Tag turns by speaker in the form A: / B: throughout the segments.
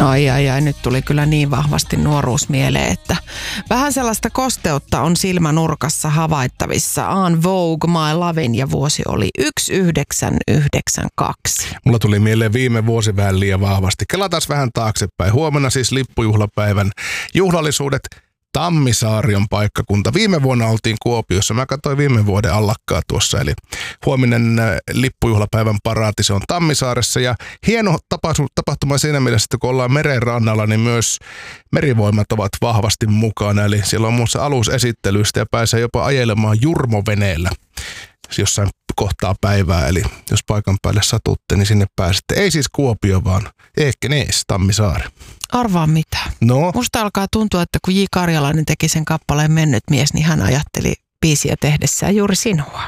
A: Ai, nyt tuli kyllä niin vahvasti nuoruus mieleen, että vähän sellaista kosteutta on silmänurkassa havaittavissa. En Vogue, My Lovin ja vuosi oli 1992.
B: Mulla tuli mieleen viime vuosi vähän liian vahvasti. Kelataan vähän taaksepäin. Huomenna siis lippujuhlapäivän juhlallisuudet. Tammisaari on paikkakunta. Viime vuonna oltiin Kuopiossa. Mä katsoin viime vuoden allakkaa tuossa. Eli huominen lippujuhlapäivän paraati, se on Tammisaaressa. Ja hieno tapahtuma siinä mielessä, että kun ollaan meren rannalla, niin myös merivoimat ovat vahvasti mukana. Eli siellä on muun muassa alusesittelyistä ja pääsee jopa ajelemaan jurmoveneellä jossain kohtaa päivää. Eli jos paikan päälle satutte, niin sinne pääsette. Ei siis Kuopio, vaan Ekenäs, Tammisaari.
A: Arvaa mitä.
B: No?
A: Musta alkaa tuntua, että kun J. Karjalainen teki sen kappaleen Mennyt mies, niin hän ajatteli biisiä tehdessään juuri sinua.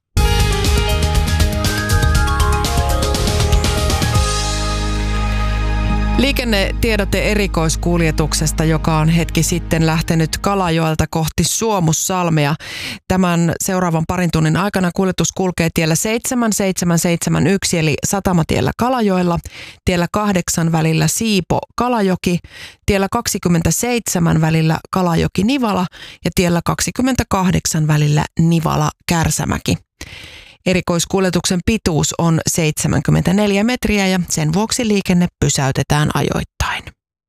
A: Liikennetiedote erikoiskuljetuksesta, joka on hetki sitten lähtenyt Kalajoelta kohti Suomussalmea. Tämän seuraavan parin tunnin aikana kuljetus kulkee tiellä 7771 eli Satamatiellä Kalajoella, tiellä 8 välillä Siipo-Kalajoki, tiellä 27 välillä Kalajoki-Nivala ja tiellä 28 välillä Nivala-Kärsämäki. Erikoiskuljetuksen pituus on 74 metriä ja sen vuoksi liikenne pysäytetään ajoittain.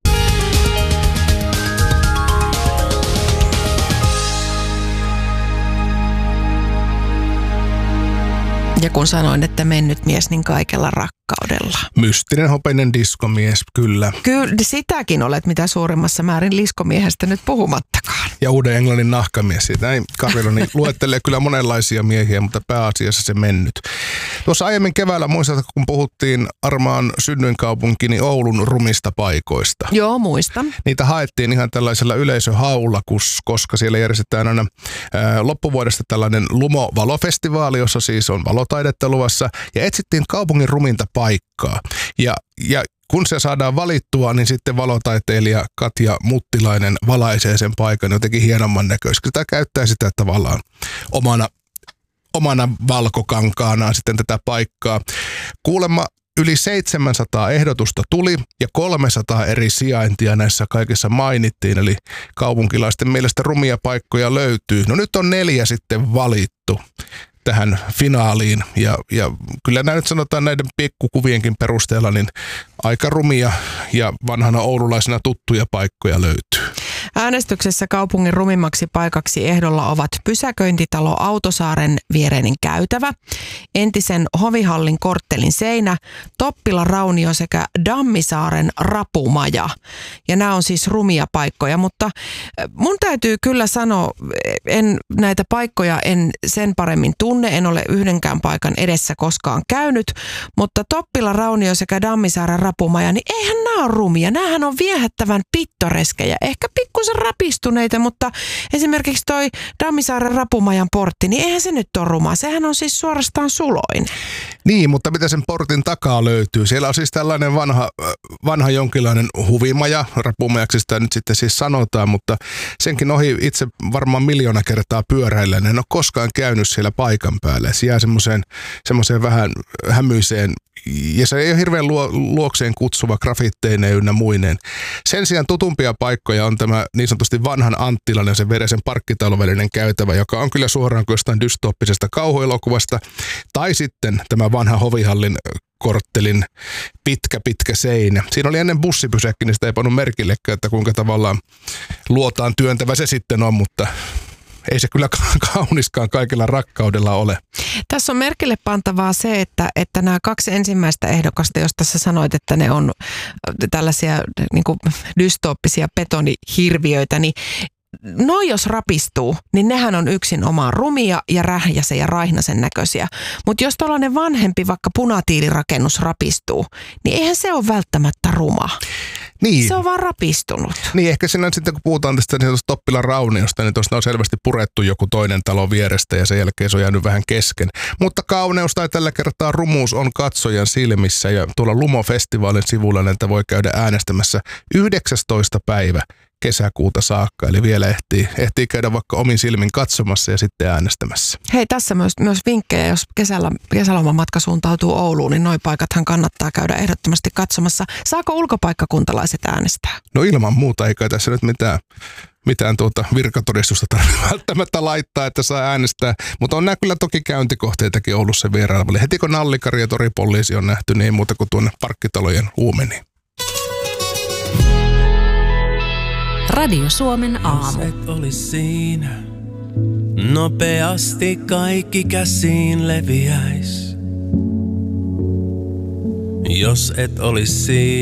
A: Ja kun sanoin, että mennyt mies, niin kaikella rakkaudella.
B: Mystinen hopeinen diskomies, kyllä.
A: Kyllä, sitäkin olet mitä suurimmassa määrin liskomiehestä nyt puhumattakaan.
B: Ja Uuden Englannin nahkamies. Siitä ei Karveloni luettelee kyllä monenlaisia miehiä, mutta pääasiassa se mennyt. Tuossa aiemmin keväällä muistatko, kun puhuttiin Armaan synnyinkaupunki, niin Oulun rumista paikoista.
A: Joo, muistan.
B: Niitä haettiin ihan tällaisella yleisöhaulla, koska siellä järjestetään aina loppuvuodesta tällainen Lumo-valofestivaali, jossa siis on valotaidetta luvassa, ja etsittiin kaupungin ruminta paikkaa. Ja kun se saadaan valittua, niin sitten valotaiteilija Katja Muttilainen valaisee sen paikan jotenkin hienomman näköisesti. Sitä käyttää sitä tavallaan omana valkokankaanaan sitten tätä paikkaa. Kuulemma yli 700 ehdotusta tuli ja 300 eri sijaintia näissä kaikissa mainittiin, eli kaupunkilaisten mielestä rumia paikkoja löytyy. No nyt on 4 sitten valittu tähän finaaliin ja kyllä nämä nyt sanotaan näiden pikkukuvienkin perusteella niin aika rumia ja vanhana oululaisena tuttuja paikkoja löytyy.
A: Äänestyksessä kaupungin rumimmaksi paikaksi ehdolla ovat pysäköintitalo Autosaaren viereinen käytävä, entisen Hovihallin korttelin seinä, Toppilan raunio sekä Dammisaaren rapumaja. Ja nämä on siis rumia paikkoja, mutta mun täytyy kyllä sanoa, näitä paikkoja en sen paremmin tunne, en ole yhdenkään paikan edessä koskaan käynyt, mutta Toppilan raunio sekä Dammisaaren rapumaja, niin eihän nämä ole rumia. Nämähän on viehättävän pittoreskejä, ehkä pikkusen rapistuneita, mutta esimerkiksi toi Dammisaaren rapumajan portti, niin eihän se nyt ole ruma. Sehän on siis suorastaan suloin.
B: Niin, mutta mitä sen portin takaa löytyy? Siellä on siis tällainen vanha jonkinlainen huvimaja, rapumajaksi sitä nyt sitten siis sanotaan, mutta senkin ohi itse varmaan 1,000,000 kertaa pyöräillen. En ole koskaan käynyt siellä paikan päälle. Se jää semmoiseen vähän hämyiseen, ja se ei ole hirveän luokseen kutsuva grafitteineen ynnä muineen. Sen sijaan tutumpia paikkoja on tämä niin sanotusti vanhan Anttilan ja sen verisen parkkitalon välinen käytävä, joka on kyllä suoraan kuin jostain dystooppisesta kauhuelokuvasta. Tai sitten tämä vanha Hovihallin korttelin pitkä seinä. Siinä oli ennen bussipysäkki, niin sitä ei pannut merkillekään, että kuinka tavallaan luotaan työntävä se sitten on, mutta ei se kyllä kauniskaan kaikella rakkaudella ole.
A: Tässä on merkille pantavaa se, että nämä 2 ensimmäistä ehdokasta, jos tässä sanoit, että ne on tällaisia niin kuin dystooppisia betonihirviöitä, niin jos rapistuu, niin nehän on yksin omaan rumia ja rähjäsen ja raihnasen näköisiä. Mutta jos tällainen vanhempi vaikka punatiilirakennus rapistuu, niin eihän se ole välttämättä ruma.
B: Niin.
A: Se on vaan rapistunut.
B: Niin, ehkä siinä sitten kun puhutaan tästä Toppilan rauniosta, niin tuosta on selvästi purettu joku toinen talo vierestä ja sen jälkeen se on jäänyt vähän kesken. Mutta kauneus tai tällä kertaa rumuus on katsojan silmissä ja tuolla Lumo-festivaalin sivulla näitä voi käydä äänestämässä 19. päivä kesäkuuta saakka. Eli vielä ehtii käydä vaikka omin silmin katsomassa ja sitten äänestämässä.
A: Hei, tässä myös vinkkejä, jos kesälomamatka suuntautuu Ouluun, niin noi paikathan kannattaa käydä ehdottomasti katsomassa. Saako ulkopaikkakuntalaiset äänestää?
B: No ilman muuta, eikä tässä nyt mitään virkatodistusta tarvitse välttämättä laittaa, että saa äänestää. Mutta on nämä kyllä toki käyntikohteitakin Oulussa vierailla. Heti kun Nallikari ja Toripoliisi on nähty, niin ei muuta kuin tuonne parkkitalojen uumeniin.
C: Radio Suomen aamu.
D: Jos et olis siinä, nopeasti kaikki käsiin leviäis. Jos et olis siinä.